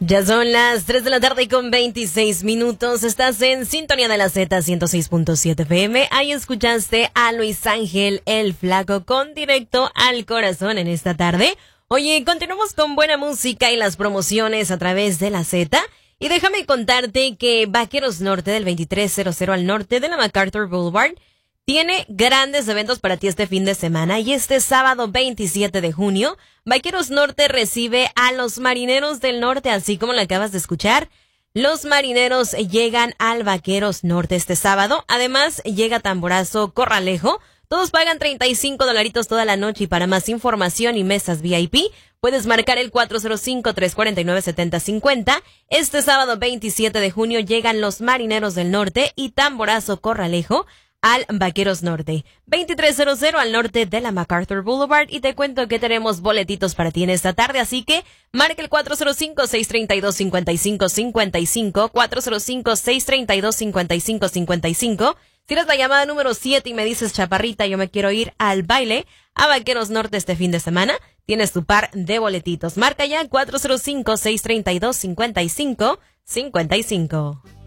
Ya son las 3 de la tarde con 26 minutos. Estás en sintonía de la Z 106.7 FM. Ahí escuchaste a Luis Ángel, el Flaco, con Directo al Corazón en esta tarde. Oye, continuamos con buena música y las promociones a través de la Z. Y déjame contarte que Vaqueros Norte del 2300 al norte de la MacArthur Boulevard tiene grandes eventos para ti este fin de semana y este sábado 27 de junio, Vaqueros Norte recibe a los Marineros del Norte, así como lo acabas de escuchar. Los Marineros llegan al Vaqueros Norte este sábado. Además, llega Tamborazo Corralejo. Todos pagan $35 toda la noche y para más información y mesas VIP, puedes marcar el 405-349-7050. Este sábado 27 de junio llegan los Marineros del Norte y Tamborazo Corralejo al Vaqueros Norte, 2300 al norte de la MacArthur Boulevard. Y te cuento que tenemos boletitos para ti en esta tarde, así que marca el 405-632-5555, 405-632-5555. Si eres la llamada número 7 y me dices, Chaparrita, yo me quiero ir al baile a Vaqueros Norte este fin de semana, tienes tu par de boletitos. Marca ya 405-632-5555.